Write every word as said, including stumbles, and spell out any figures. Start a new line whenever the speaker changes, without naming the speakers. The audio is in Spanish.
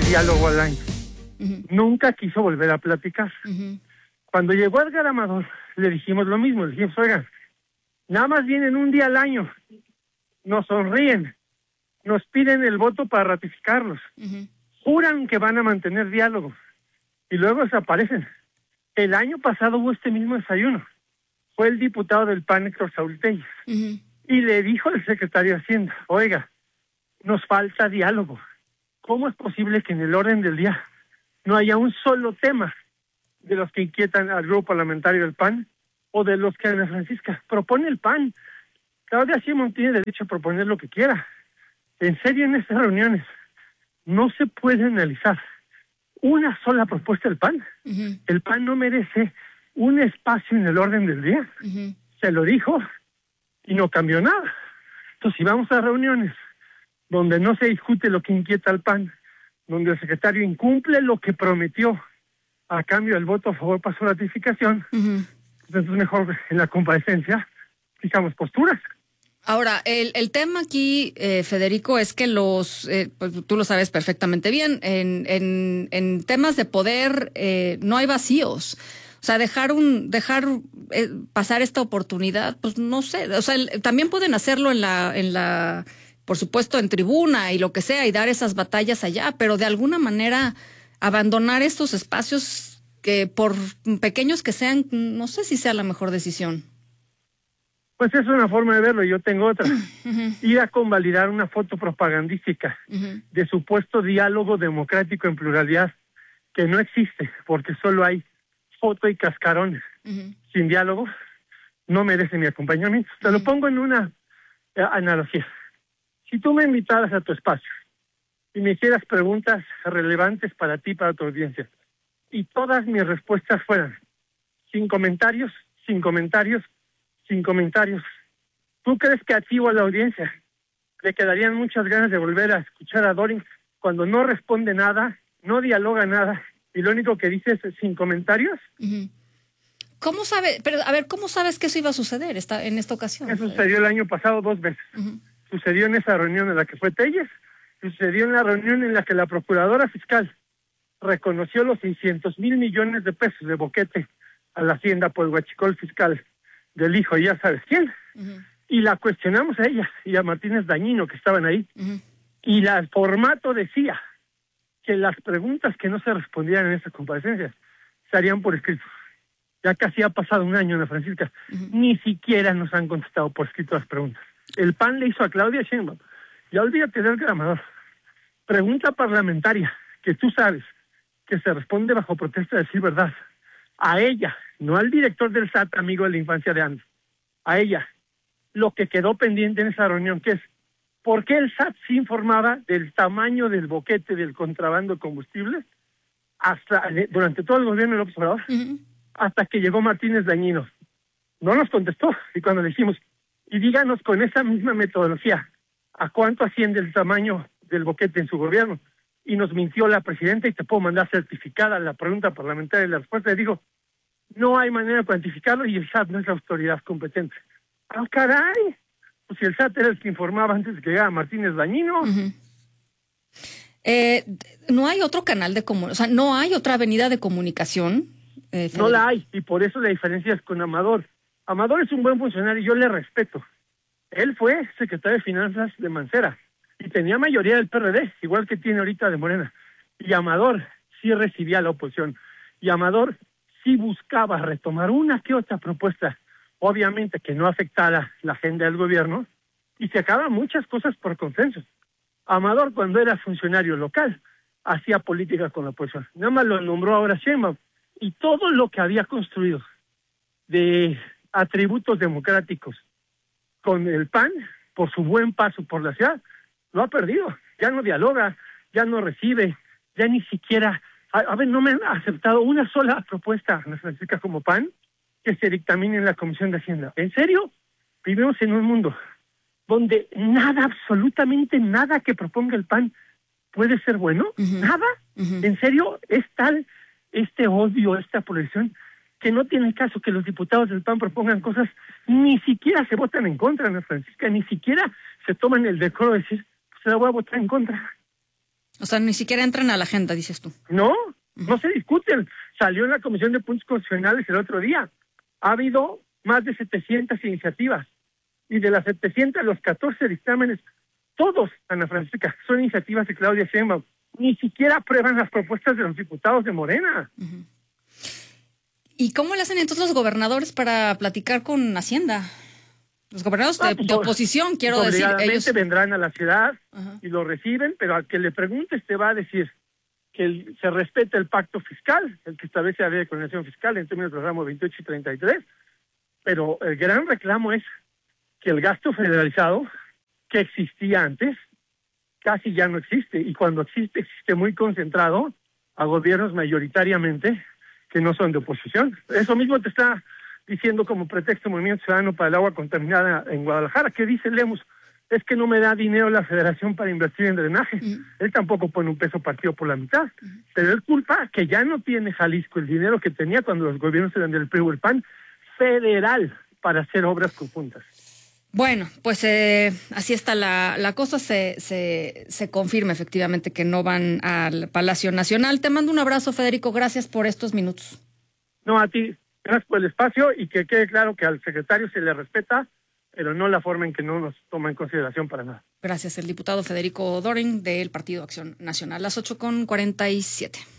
diálogo al año.
Uh-huh.
Nunca quiso volver a platicar.
Uh-huh.
Cuando llegó Edgar Amador, le dijimos lo mismo, le dijimos, oigan, nada más vienen un día al año, nos sonríen, nos piden el voto para ratificarlos,
uh-huh.
juran que van a mantener diálogo, y luego desaparecen. El año pasado hubo este mismo desayuno, fue el diputado del P A N, Héctor Saúl Telles,
uh-huh.
y le dijo al secretario de Hacienda, oiga, nos falta diálogo. ¿Cómo es posible que en el orden del día no haya un solo tema de los que inquietan al grupo parlamentario del P A N o de los que Ana Francisca propone el P A N? Claudia Sheinbaum tiene derecho a proponer lo que quiera. En serio, en estas reuniones no se puede analizar una sola propuesta del P A N.
Uh-huh.
El P A N no merece un espacio en el orden del día.
Uh-huh.
Se lo dijo y no cambió nada. Entonces, si vamos a reuniones donde no se discute lo que inquieta al P A N, donde el secretario incumple lo que prometió a cambio del voto a favor para su ratificación,
uh-huh.
entonces mejor en la comparecencia fijamos posturas.
Ahora, el, el tema aquí, eh, Federico, es que los, eh, pues tú lo sabes perfectamente bien, en, en, en temas de poder eh, no hay vacíos. O sea, dejar un dejar eh, pasar esta oportunidad, pues no sé. O sea, el, también pueden hacerlo en la en la, por supuesto, en tribuna y lo que sea y dar esas batallas allá, pero de alguna manera abandonar estos espacios que por pequeños que sean, no sé si sea la mejor decisión.
Pues es una forma de verlo, yo tengo otra.
Uh-huh.
Ir a convalidar una foto propagandística
uh-huh.
de supuesto diálogo democrático en pluralidad, que no existe, porque solo hay foto y cascarones.
Uh-huh.
Sin diálogo, no merece mi acompañamiento. Te uh-huh. lo pongo en una eh, analogía. Si tú me invitaras a tu espacio y me hicieras preguntas relevantes para ti, para tu audiencia, y todas mis respuestas fueran sin comentarios, sin comentarios, sin comentarios, ¿tú crees que a ti o a la audiencia le quedarían muchas ganas de volver a escuchar a Dorin cuando no responde nada, no dialoga nada y lo único que dice es sin comentarios?
Uh-huh. ¿Cómo sabe, pero a ver, cómo sabes que eso iba a suceder esta, en esta ocasión?
Eso sucedió el año pasado dos veces.
Uh-huh.
Sucedió en esa reunión en la que fue Telles, sucedió en la reunión en la que la procuradora fiscal reconoció los seiscientos mil millones de pesos de boquete a la Hacienda por el huachicol fiscal del hijo, ya sabes quién, uh-huh. y la cuestionamos a ella y a Martínez Dañino, que estaban ahí, uh-huh. y la, el formato decía que las preguntas que no se respondían en esta comparecencia se harían por escrito. Ya casi ha pasado un año, Ana Francisca, uh-huh. ni siquiera nos han contestado por escrito las preguntas. El P A N le hizo a Claudia Sheinbaum, ya olvídate del gramador, pregunta parlamentaria, que tú sabes que se responde bajo protesta de decir verdad, a ella, no al director del S A T, amigo de la infancia de Andes, a ella, lo que quedó pendiente en esa reunión, que es, ¿por qué el S A T sí informaba del tamaño del boquete del contrabando de combustible hasta durante todo el gobierno de López Obrador, uh-huh. hasta que llegó Martínez Dañino? No nos contestó, y cuando le dijimos, y díganos con esa misma metodología, ¿a cuánto asciende el tamaño del boquete en su gobierno? Y nos mintió la presidenta y te puedo mandar certificada la pregunta parlamentaria y la respuesta. Le digo, no hay manera de cuantificarlo y el S A T no es la autoridad competente. ¡Ah, caray! Pues si el S A T era el que informaba antes de que llegara Martínez Dañino.
Uh-huh. Eh, no hay otro canal de comunicación, o sea, no hay otra avenida de comunicación. Eh,
no la hay, y por eso la diferencia es con Amador. Amador es un buen funcionario y yo le respeto. Él fue secretario de Finanzas de Mancera y tenía mayoría del P R D, igual que tiene ahorita de Morena. Y Amador sí recibía la oposición. Y Amador sí buscaba retomar una que otra propuesta, obviamente que no afectara la agenda del gobierno, y se acaban muchas cosas por consenso. Amador, cuando era funcionario local, hacía política con la oposición. Nada más lo nombró ahora Sheinbaum. Y todo lo que había construido de atributos democráticos con el P A N, por su buen paso por la ciudad, lo ha perdido. Ya no dialoga, ya no recibe, ya ni siquiera... A, a ver, no me han aceptado una sola propuesta, Ana Francisca, como P A N, que se dictamine en la Comisión de Hacienda. ¿En serio? Vivimos en un mundo donde nada, absolutamente nada que proponga el P A N puede ser bueno. Uh-huh. ¿Nada? Uh-huh. ¿En serio? Es tal este odio, esta polarización, que no tiene caso que los diputados del P A N propongan cosas, ni siquiera se votan en contra, Ana Francisca, ni siquiera se toman el decoro de decir, pues la voy a votar en contra.
O sea, ni siquiera entran a la agenda, dices tú.
No, no se discuten. Salió en la Comisión de Puntos Constitucionales el otro día. Ha habido más de setecientas iniciativas. Y de las setecientas, los catorce dictámenes, todos, Ana Francisca, son iniciativas de Claudia Sheinbaum. Ni siquiera aprueban las propuestas de los diputados de Morena.
Uh-huh. ¿Y cómo le hacen entonces los gobernadores para platicar con Hacienda? Los gobernadores ah, de, pues, de oposición, quiero decir.
Ellos vendrán a la ciudad uh-huh. y lo reciben, pero al que le preguntes te va a decir que el, se respeta el pacto fiscal, el que establece la ley de coordinación fiscal en términos del ramo veintiocho y treinta y tres, pero el gran reclamo es que el gasto federalizado que existía antes casi ya no existe, y cuando existe, existe muy concentrado a gobiernos mayoritariamente que no son de oposición. Eso mismo te está diciendo como pretexto Movimiento Ciudadano para el agua contaminada en Guadalajara. ¿Qué dice Lemus? Es que no me da dinero la federación para invertir en drenaje. Uh-huh. Él tampoco pone un peso partido por la mitad. Uh-huh. Pero él culpa que ya no tiene Jalisco el dinero que tenía cuando los gobiernos eran del P R I o el P A N federal para hacer obras conjuntas.
Bueno, pues eh, así está la, la cosa. Se, se, se confirma efectivamente que no van al Palacio Nacional. Te mando un abrazo, Federico. Gracias por estos minutos.
No, a ti. Gracias por el espacio y que quede claro que al secretario se le respeta, pero no la forma en que no nos toma en consideración para nada.
Gracias, el diputado Federico Doring del Partido Acción Nacional. Las ocho con cuarenta y siete.